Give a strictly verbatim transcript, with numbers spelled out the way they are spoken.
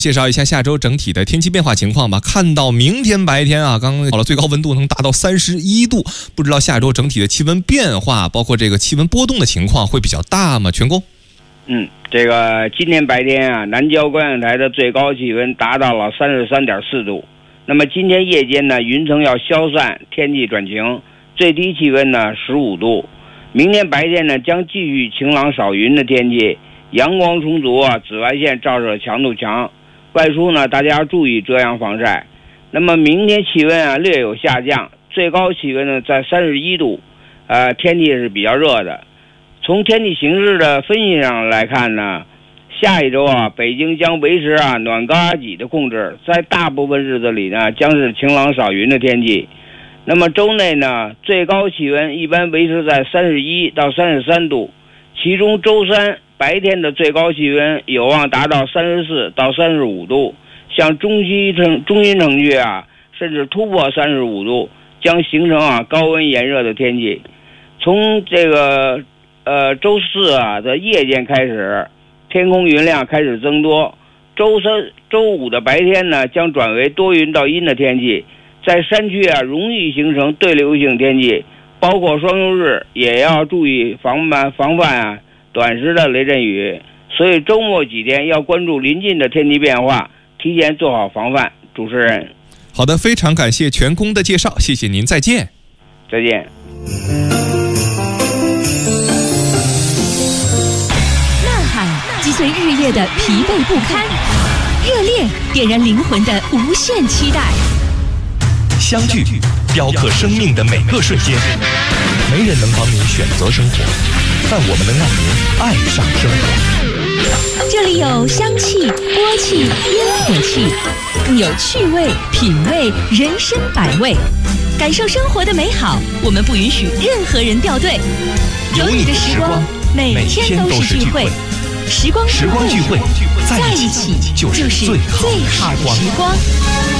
介绍一下下周整体的天气变化情况吧。看到明天白天啊，刚刚好了，最高温度能达到三十一度，不知道下周整体的气温变化，包括这个气温波动的情况会比较大吗？全工。 嗯，这个今天白天啊，南郊观景台的最高气温达到了三十三点四度。那么今天夜间呢，云层要消散，天气转晴，最低气温呢十五度。明天白天呢，将继续晴朗少云的天气，阳光充足啊，紫外线照射强度强。外出呢，大家注意遮阳防晒。那么明天气温啊略有下降，最高气温呢在三十一度，呃，天气是比较热的。从天气形势的分析上来看呢，下一周啊，北京将维持啊暖高压脊的控制，在大部分日子里呢将是晴朗少云的天气。那么周内呢，最高气温一般维持在三十一到三十三度，其中周三白天的最高气温有望达到三十四到三十五度，像中西城、中心城区啊，甚至突破三十五度，将形成啊高温炎热的天气。从这个呃周四啊的夜间开始，天空云量开始增多，周三、周五的白天呢将转为多云到阴的天气，在山区啊容易形成对流性天气，包括双休日也要注意防范防范啊。短时的雷阵雨，所以周末几天要关注临近的天气变化，提前做好防范。主持人， 好的，非常感谢全工的介绍，谢谢您，再见。 再见。 呐喊击碎日夜的疲惫不堪，热烈点燃灵魂的无限期待。 相聚雕刻生命的每个瞬间，没人能帮你选择生活，但我们能让您爱上生活。 这里有香气、锅气、烟火气，更有趣味、品味、人生百味。感受生活的美好，我们不允许任何人掉队。有你的时光，每天都是聚会。时光时光聚会，在一起就是最好的时光。